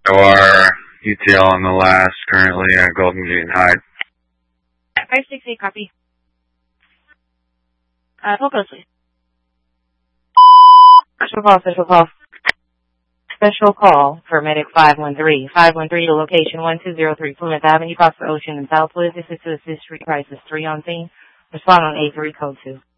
OR detail on the last, currently at Golden Gate and Hyde. 568, copy. Hold close, please. Special call for Medic 513. 513 to location 1203 Plymouth Avenue, across the ocean in Southwood. This is to assist crisis 3 on scene. Respond on A3 code 2.